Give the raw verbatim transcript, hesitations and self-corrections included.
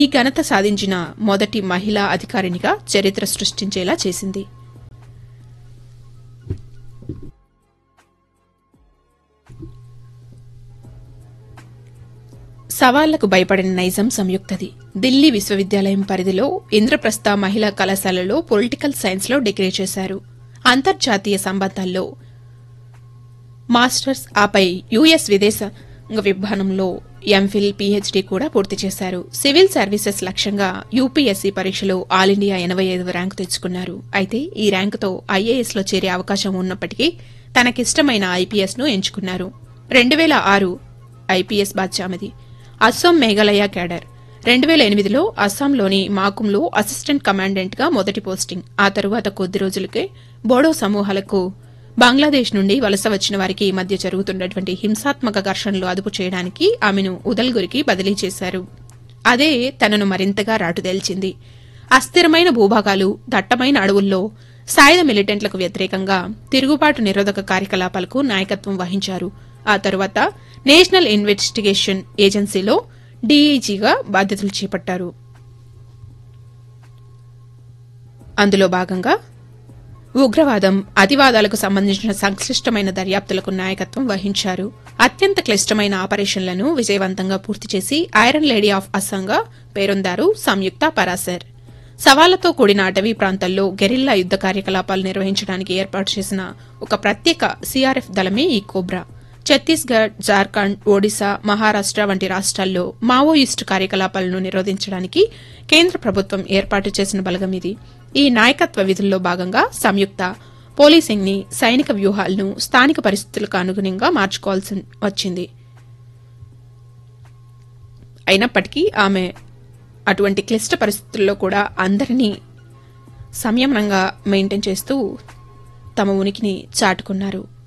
ఈ ఘనత సాధించిన మొదటి మహిళా అధికారినిగా చరిత్ర సృష్టించేలా చేసింది. సవాళ్లకు భయపడిన నైజం సంయుక్తది. దిల్లీ విశ్వవిద్యాలయం పరిధిలో ఇంద్రప్రస్థ మహిళా కళాశాలలో పొలిటికల్ సైన్స్లో డిగ్రీ చేశారు. అంతర్జాతీయ సంబంధాల్లో మాస్టర్స్, ఆపై యుఎస్ విదేశాంగ విభాగంలో ఎంఫిల్, పీహెచ్డీ కూడా పూర్తి చేశారు. సివిల్ సర్వీసెస్ లక్ష్యంగా యూపీఎస్సీ పరీక్షలో ఆల్ ఇండియా ఎనభై ఐదవ ర్యాంకు తెచ్చుకున్నారు. అయితే ఈ ర్యాంకుతో ఐఏఎస్లో చేరే అవకాశం ఉన్నప్పటికీ తనకిష్టమైన ఐపీఎస్ ను ఎంచుకున్నారు. రెండు వేల ఆరు ఐపీఎస్ బాధ్య ఆమెది. అస్సాం మేఘాలయ క్యాడర్. రెండు వేల ఎనిమిదిలో అస్సాంలోని మాకుమ్లో అసిస్టెంట్ కమాండెంట్ గా మొదటి పోస్టింగ్. ఆ తరువాత కొద్ది రోజులకే బోడో సమూహాలకు బంగ్లాదేశ్ నుండి వలస వచ్చిన వారికి మధ్య జరుగుతున్నటువంటి హింసాత్మక ఘర్షణలు అదుపు చేయడానికి ఆమెను ఉదల్గురికి బదిలీ చేశారు. అదే తనను మరింతగా రాటుదేల్చింది. అస్థిరమైన భూభాగాలు, దట్టమైన అడవుల్లో సాయుధ మిలిటెంట్లకు వ్యతిరేకంగా తిరుగుబాటు నిరోధక కార్యకలాపాలకు నాయకత్వం వహించారు. ఆ తరువాత నేషనల్ ఇన్వెస్టిగేషన్ ఏజెన్సీలో డీఐజీగా బాధ్యతలు చేపట్టారు. అందులో భాగంగా ఉగ్రవాదం, అతివాదాలకు సంబంధించిన సంక్లిష్టమైన దర్యాప్తులకు నాయకత్వం వహించారు. అత్యంత క్లిష్టమైన ఆపరేషన్లను విజయవంతంగా పూర్తి చేసి ఐరన్ లేడీ ఆఫ్ అస్సాంగా పేరొందారు సంయుక్త పరాశర్. సవాళ్లతో కూడిన అటవీ ప్రాంతాల్లో గెరిల్లా యుద్ద కార్యకలాపాలు నిర్వహించడానికి ఏర్పాటు చేసిన ఒక ప్రత్యేక సీఆర్ఎఫ్ దళమే ఈ కోబ్రా. ఛత్తీస్గఢ్, జార్ఖండ్, ఒడిశా, మహారాష్ట వంటి రాష్ట్రాల్లో మావోయిస్టు కార్యకలాపాలను నిరోధించడానికి కేంద్ర ప్రభుత్వం ఏర్పాటు చేసిన బలగం ఇది. ఈ నాయకత్వ విధుల్లో భాగంగా సంయుక్త పోలీసింగ్ ని, సైనిక వ్యూహాలను స్థానిక పరిస్థితులకు అనుగుణంగా మార్చుకోవాల్సి వచ్చింది. అయినప్పటికీ ఆమె అటువంటి క్లిష్ట పరిస్థితుల్లో కూడా అందరినీ సంయమనంగా మెయింటైన్ చేస్తూ తమ ఉనికిని చాటుకున్నారు.